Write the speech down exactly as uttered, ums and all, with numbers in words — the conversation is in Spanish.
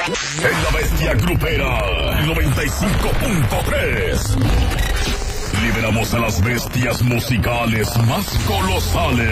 En la bestia grupera noventa y cinco punto tres. Liberamos a las bestias musicales más colosales.